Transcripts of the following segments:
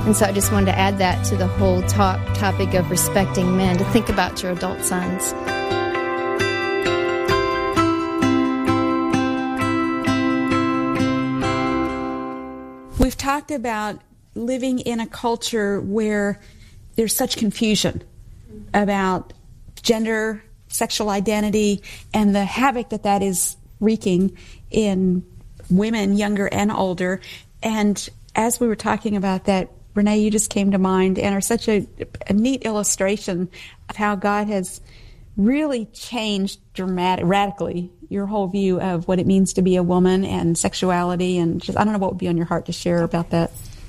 And so I just wanted to add that to the whole topic of respecting men, to think about your adult sons. We've talked about living in a culture where there's such confusion about gender, sexual identity, and the havoc that is wreaking in women, younger and older. And as we were talking about that, Renee, you just came to mind and are such a neat illustration of how God has really changed radically your whole view of what it means to be a woman and sexuality, and just, I don't know what would be on your heart to share about that.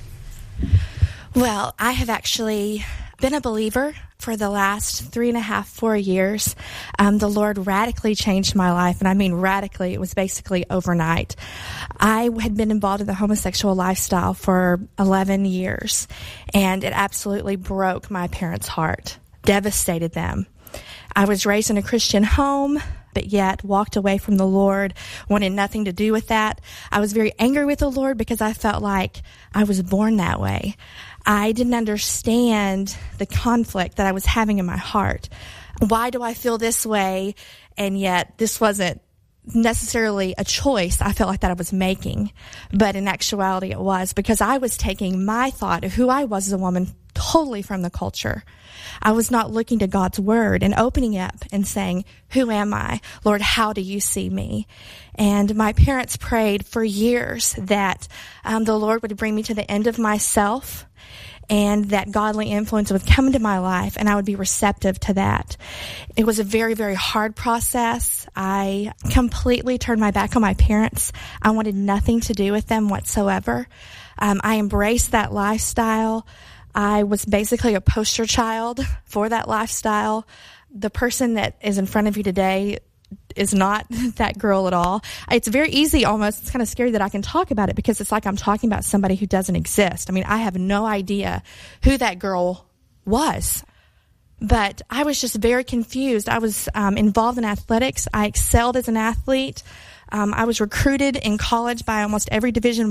Well, I have actually been a believer for the last 3.5, 4 years. The Lord radically changed my life, and I mean radically. It was basically overnight. I had been involved in the homosexual lifestyle for 11 years, and it absolutely broke my parents' heart, devastated them. I was raised in a Christian home, but yet walked away from the Lord, wanted nothing to do with that. I was very angry with the Lord because I felt like I was born that way. I didn't understand the conflict that I was having in my heart. Why do I feel this way? And yet this wasn't necessarily a choice I felt like that I was making. But in actuality it was, because I was taking my thought of who I was as a woman totally from the culture. I was not looking to God's word and opening up and saying, who am I? Lord, how do you see me? And my parents prayed for years that the Lord would bring me to the end of myself, and that godly influence would come into my life, and I would be receptive to that. It was a very, very hard process. I completely turned my back on my parents. I wanted nothing to do with them whatsoever. I embraced that lifestyle. I was basically a poster child for that lifestyle. The person that is in front of you today is not that girl at all. It's very easy almost. It's kind of scary that I can talk about it because it's like I'm talking about somebody who doesn't exist. I mean, I have no idea who that girl was. But I was just very confused. I was involved in athletics. I excelled as an athlete. I was recruited in college by almost every Division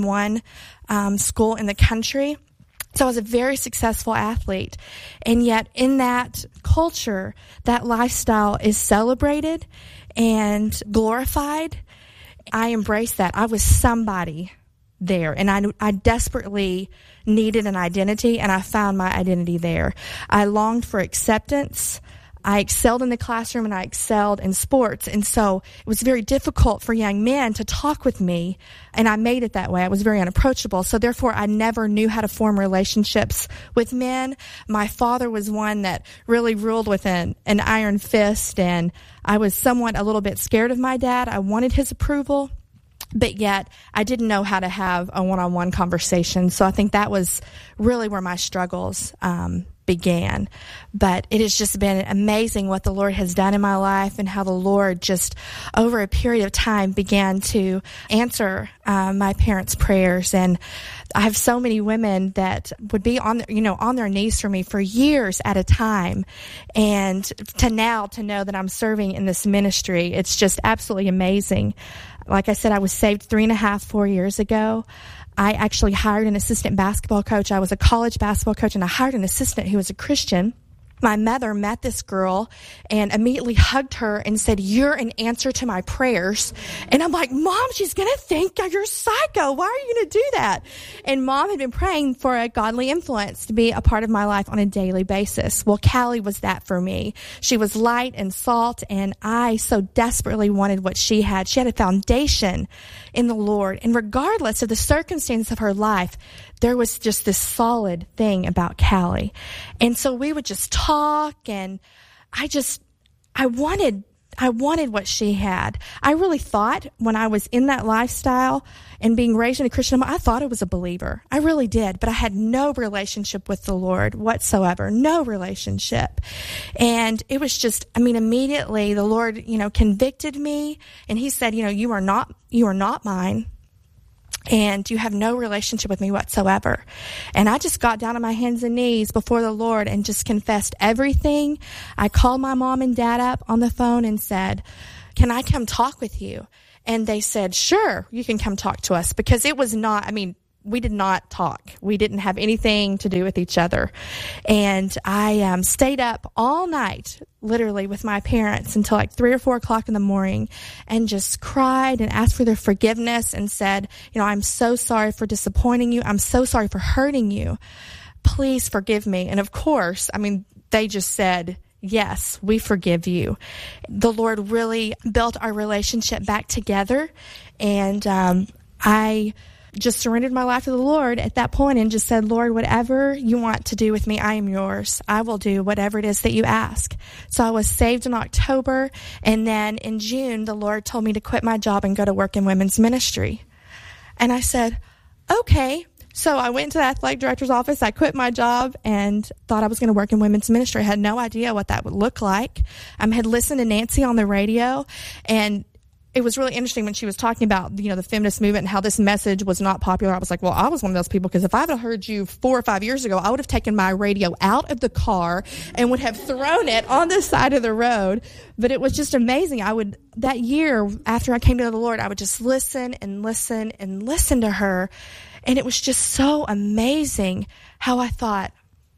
I school in the country. So I was a very successful athlete. And yet in that culture, that lifestyle is celebrated and glorified. I embraced that. I was somebody there, and I desperately needed an identity, and I found my identity there. I longed for acceptance. I excelled in the classroom, and I excelled in sports. And so it was very difficult for young men to talk with me, and I made it that way. I was very unapproachable. So therefore, I never knew how to form relationships with men. My father was one that really ruled with an iron fist, and I was somewhat a little bit scared of my dad. I wanted his approval, but yet I didn't know how to have a one-on-one conversation. So I think that was really where my struggles began. But it has just been amazing what the Lord has done in my life, and how the Lord just over a period of time began to answer my parents' prayers. And I have so many women that would be on their knees for me for years at a time, and to know that I'm serving in this ministry, it's just absolutely amazing. Like I said, I was saved 3.5, 4 years ago. I actually hired an assistant basketball coach. I was a college basketball coach, and I hired an assistant who was a Christian. My mother met this girl and immediately hugged her and said, "You're an answer to my prayers." And I'm like, "Mom, she's going to think you're psycho. Why are you going to do that?" And Mom had been praying for a godly influence to be a part of my life on a daily basis. Well, Callie was that for me. She was light and salt, and I so desperately wanted what she had. She had a foundation in the Lord. And regardless of the circumstance of her life, there was just this solid thing about Callie. And so we would just talk, and I wanted what she had. I really thought when I was in that lifestyle and being raised in a Christian home, I thought I was a believer. I really did, but I had no relationship with the Lord whatsoever, no relationship. And it was just, immediately the Lord, convicted me, and he said, you are not mine. And you have no relationship with me whatsoever. And I just got down on my hands and knees before the Lord and just confessed everything. I called my mom and dad up on the phone and said, "Can I come talk with you?" And they said, "Sure, you can come talk to us," because it was not, we did not talk. We didn't have anything to do with each other. And I stayed up all night, literally, with my parents until like 3 or 4 o'clock in the morning, and just cried and asked for their forgiveness and said, I'm so sorry for disappointing you. I'm so sorry for hurting you. Please forgive me. And of course, they just said, yes, we forgive you. The Lord really built our relationship back together. And I just surrendered my life to the Lord at that point and just said, Lord, whatever you want to do with me, I am yours. I will do whatever it is that you ask. So I was saved in October. And then in June, the Lord told me to quit my job and go to work in women's ministry. And I said, okay. So I went to the athletic director's office. I quit my job and thought I was going to work in women's ministry. I had no idea what that would look like. I had listened to Nancy on the radio, and it was really interesting when she was talking about, the feminist movement and how this message was not popular. I was like, well, I was one of those people, because if I had heard you 4 or 5 years ago, I would have taken my radio out of the car and would have thrown it on the side of the road. But it was just amazing. That year after I came to the Lord, I would just listen and listen and listen to her. And it was just so amazing how I thought,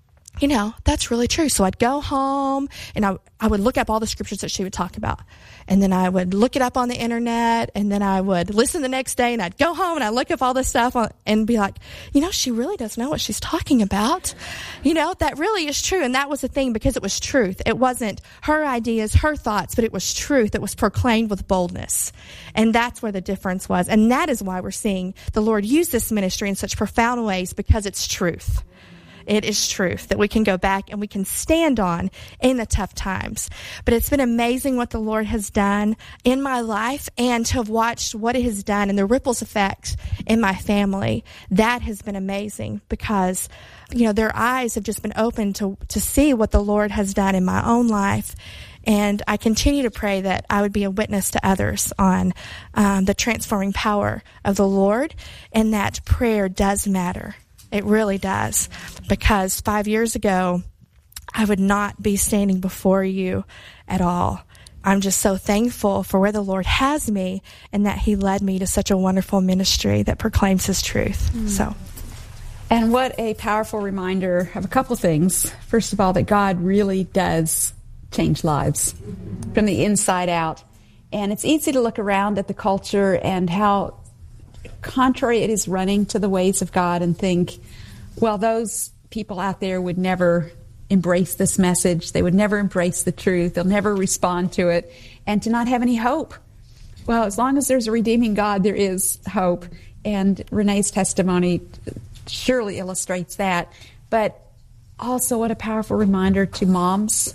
that's really true. So I'd go home and I would look up all the scriptures that she would talk about. And then I would look it up on the internet, and then I would listen the next day, and I'd go home and I'd look up all this stuff and be like, she really does know what she's talking about. That really is true. And that was the thing, because it was truth. It wasn't her ideas, her thoughts, but it was truth that was proclaimed with boldness. And that's where the difference was. And that is why we're seeing the Lord use this ministry in such profound ways, because it's truth. It is truth that we can go back and we can stand on in the tough times. But it's been amazing what the Lord has done in my life, and to have watched what it has done and the ripples effect in my family. That has been amazing, because, their eyes have just been open to see what the Lord has done in my own life. And I continue to pray that I would be a witness to others on the transforming power of the Lord, and that prayer does matter. It really does, because 5 years ago, I would not be standing before you at all. I'm just so thankful for where the Lord has me, and that He led me to such a wonderful ministry that proclaims His truth. And what a powerful reminder of a couple things. First of all, that God really does change lives from the inside out. And it's easy to look around at the culture and how contrary it is running to the ways of God, and think, well, those people out there would never embrace this message. They would never embrace the truth. They'll never respond to it, and to not have any hope. Well, as long as there's a redeeming God, there is hope. And Renee's testimony surely illustrates that. But also, what a powerful reminder to moms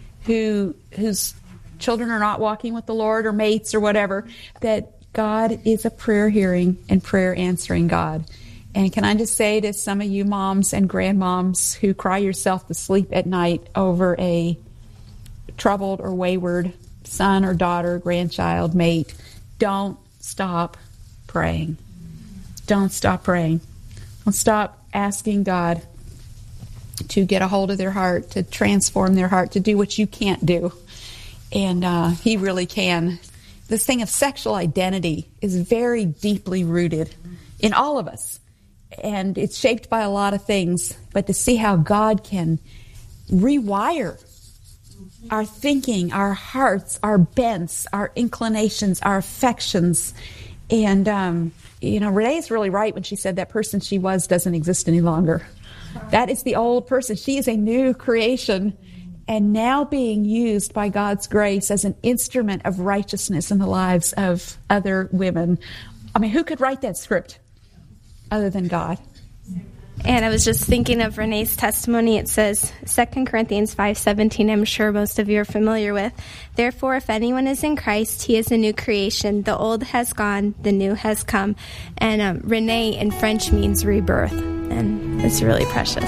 whose children are not walking with the Lord, or mates or whatever, that God is a prayer-hearing and prayer-answering God. And can I just say to some of you moms and grandmoms who cry yourself to sleep at night over a troubled or wayward son or daughter, grandchild, mate, don't stop praying. Don't stop praying. Don't stop asking God to get a hold of their heart, to transform their heart, to do what you can't do. And He really can. This thing of sexual identity is very deeply rooted in all of us. And it's shaped by a lot of things. But to see how God can rewire our thinking, our hearts, our bents, our inclinations, our affections. And, Renee's really right when she said that person she was doesn't exist any longer. That is the old person. She is a new creation, and now being used by God's grace as an instrument of righteousness in the lives of other women. Who could write that script other than God? And I was just thinking of Renee's testimony. It says, 2 Corinthians 5:17, I'm sure most of you are familiar with. Therefore, if anyone is in Christ, he is a new creation. The old has gone, the new has come. And Renee in French means rebirth. And it's really precious.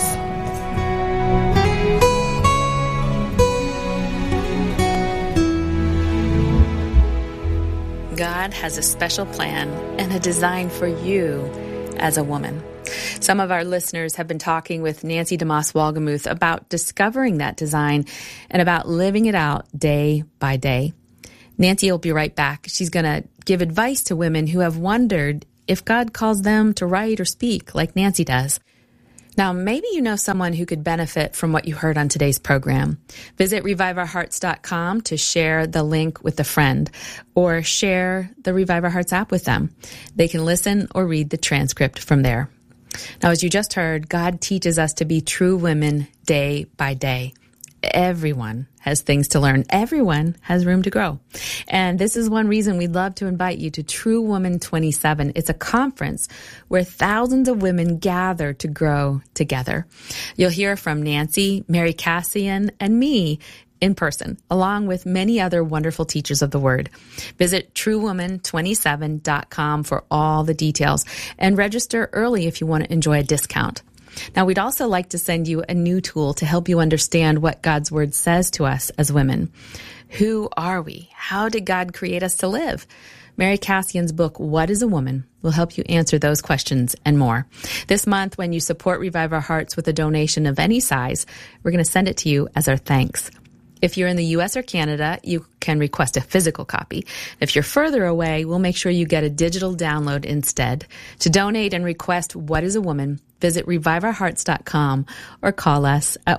God has a special plan and a design for you as a woman. Some of our listeners have been talking with Nancy DeMoss Wolgemuth about discovering that design and about living it out day by day. Nancy will be right back. She's going to give advice to women who have wondered if God calls them to write or speak like Nancy does. Now, maybe you know someone who could benefit from what you heard on today's program. Visit reviveourhearts.com to share the link with a friend or share the Revive Our Hearts app with them. They can listen or read the transcript from there. Now, as you just heard, God teaches us to be true women day by day. Everyone has things to learn. Everyone has room to grow. And this is one reason we'd love to invite you to True Woman 27. It's a conference where thousands of women gather to grow together. You'll hear from Nancy, Mary Cassian, and me in person, along with many other wonderful teachers of the Word. Visit truewoman27.com for all the details and register early if you want to enjoy a discount. Now, we'd also like to send you a new tool to help you understand what God's Word says to us as women. Who are we? How did God create us to live? Mary Cassian's book, What is a Woman?, will help you answer those questions and more. This month, when you support Revive Our Hearts with a donation of any size, we're going to send it to you as our thanks. If you're in the U.S. or Canada, you can request a physical copy. If you're further away, we'll make sure you get a digital download instead. To donate and request What is a Woman?, visit reviveourhearts.com or call us at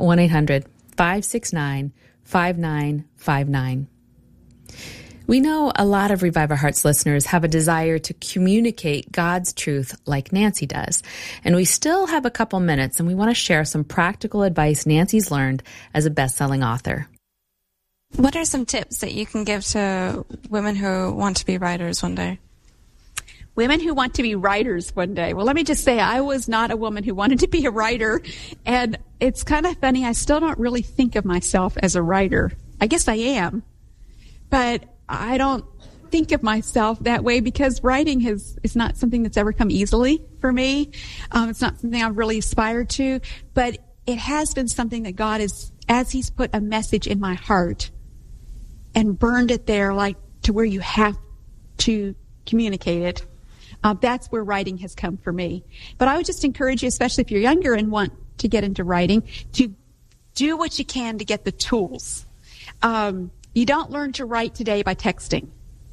1-800-569-5959. We know a lot of Revive Our Hearts listeners have a desire to communicate God's truth like Nancy does. And we still have a couple minutes, and we want to share some practical advice Nancy's learned as a best-selling author. What are some tips that you can give to women who want to be writers one day? Women who want to be writers one day. Well, let me just say, I was not a woman who wanted to be a writer. And it's kind of funny, I still don't really think of myself as a writer. I guess I am. But I don't think of myself that way because writing is not something that's ever come easily for me. It's not something I've really aspired to. But it has been something that God is, as He's put a message in my heart and burned it there, like to where you have to communicate it. That's where writing has come for me. But I would just encourage you, especially if you're younger and want to get into writing, to do what you can to get the tools. You don't learn to write today by texting.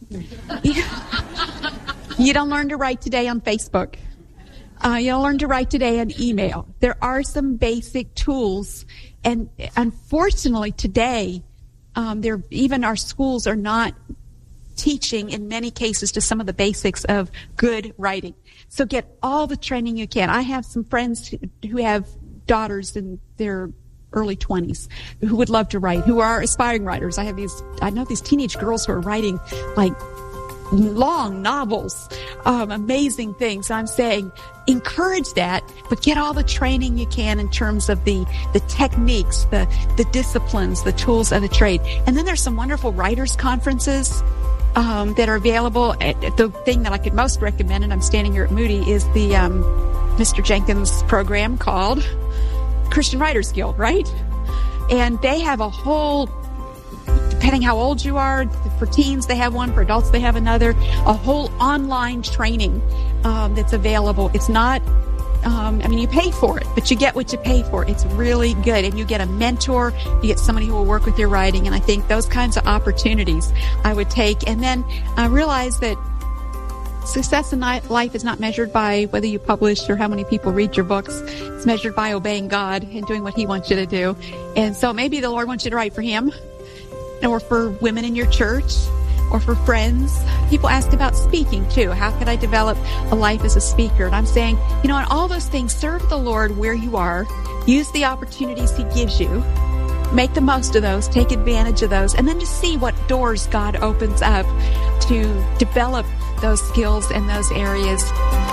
You don't learn to write today on Facebook. You don't learn to write today on email. There are some basic tools, and unfortunately today, even our schools are not teaching in many cases to some of the basics of good writing. So get all the training you can. I have some friends who have daughters in their early 20s who would love to write, who are aspiring writers. I know these teenage girls who are writing like long novels, amazing things. I'm saying encourage that, but get all the training you can in terms of the techniques, the disciplines, the tools of the trade. And then there's some wonderful writers' conferences that are available. The thing that I could most recommend, and I'm standing here at Moody, is the Mr. Jenkins program called Christian Writers Guild, right? And they have a whole, depending how old you are, for teens they have one, for adults they have another, a whole online training that's available. It's not, you pay for it, but you get what you pay for. It's really good. And you get a mentor, you get somebody who will work with your writing. And I think those kinds of opportunities I would take. And then realize that success in life is not measured by whether you publish or how many people read your books. It's measured by obeying God and doing what He wants you to do. And so maybe the Lord wants you to write for Him, or for women in your church, or for friends. People ask about speaking too. How could I develop a life as a speaker? And I'm saying, in all those things, serve the Lord where you are. Use the opportunities He gives you. Make the most of those. Take advantage of those. And then just see what doors God opens up to develop those skills in those areas.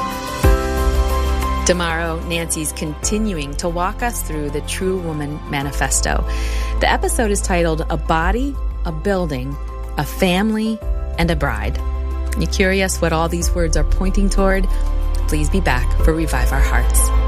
Tomorrow, Nancy's continuing to walk us through the True Woman Manifesto. The episode is titled A Body, a Building, a Family, and a Bride. You curious what all these words are pointing toward? Please be back for Revive Our Hearts.